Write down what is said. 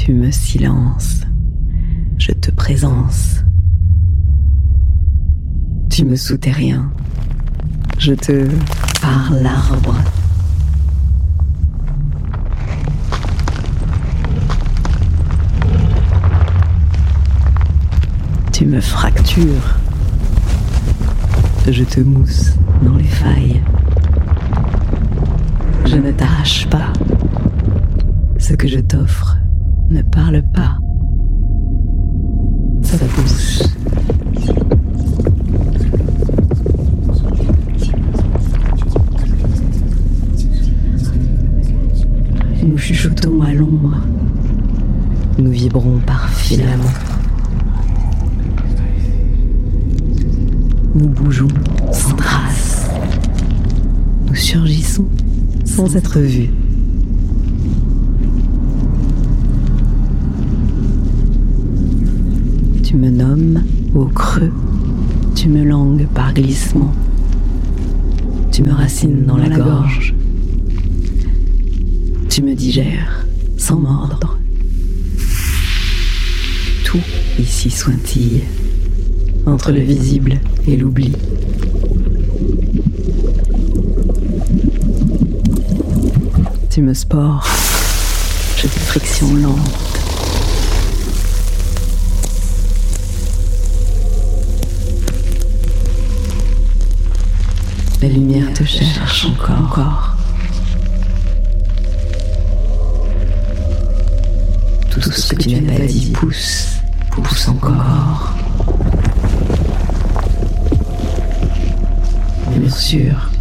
Tu me silences, je te présence. Tu me souterrains, je te par l'arbre. Tu me fractures, je te mousse dans les failles. Je ne t'arrache pas, ce que je t'offre ne parle pas. Ça pousse. Nous chuchotons à l'ombre, nous vibrons par filaments. Nous bougeons sans trace, nous surgissons sans être vus. Tu me nommes au creux, tu me langues par glissement, tu me racines dans la gorge, tu me digères sans mordre. Tout ici scintille, entre le visible et l'oubli. Tu me spores, je fais friction lente. La lumière te cherche encore. Tout ce que tu n'as pas dit pousse encore. Bien sûr,